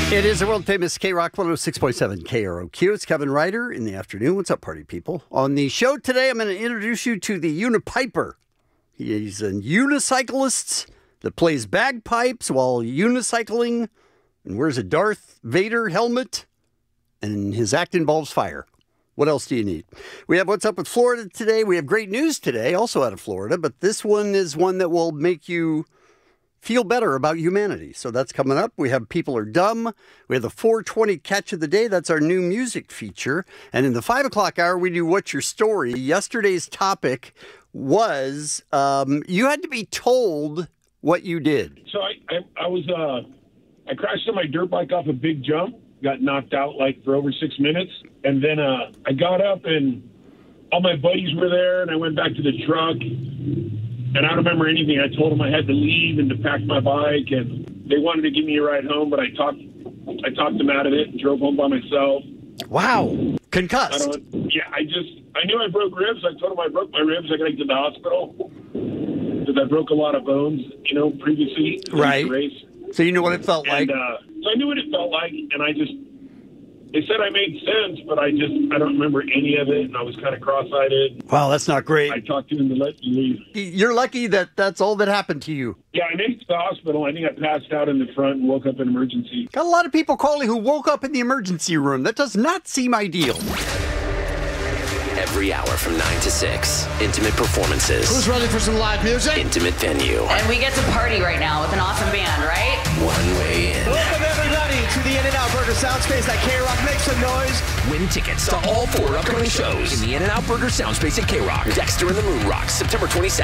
It is the world-famous K-Rock 106.7 KROQ. It's Kevin Ryder in the afternoon. What's up, party people? On the show today, I'm going to introduce you to the Unipiper. He's a unicyclist that plays bagpipes while unicycling and wears a Darth Vader helmet, and his act involves fire. What else do you need? We have What's Up with Florida today. We have great news today, also out of Florida, but this one is one that will make you feel better about humanity. So that's coming up. We have People Are Dumb. We have the 420 Catch of the Day. That's our new music feature. And in the 5 o'clock hour, we do What's Your Story? Yesterday's topic was you had to be told what you did. So I crashed on my dirt bike off a big jump, got knocked out like for over 6 minutes. And then I got up and all my buddies were there and I went back to the truck. And I don't remember anything. I told them I had to leave and to pack my bike, and they wanted to give me a ride home, but I talked them out of it and drove home by myself. Wow. Concussed. I knew I broke ribs. I told them I broke my ribs. I got to get to the hospital because I broke a lot of bones, previously. Right. So you knew what it felt like. So I knew what it felt like, and they said I made sense, but I don't remember any of it, and I was kind of cross-eyed. Wow, that's not great. I talked to him to let you leave. You're lucky that that's all that happened to you. Yeah, I made it to the hospital. I think I passed out in the front and woke up in emergency. Got a lot of people calling who woke up in the emergency room. That does not seem ideal. Every hour from 9 to 6, intimate performances. Who's ready for some live music? Intimate venue. And we get to party right now with an awesome band, right? One way in. Welcome everybody to the In-N-Out Burger Soundspace at K-Rock. Make some noise. Win tickets to all 4 upcoming shows in the In-N-Out Burger Soundspace at K-Rock. Dexter and the Moon Rocks, September 22nd.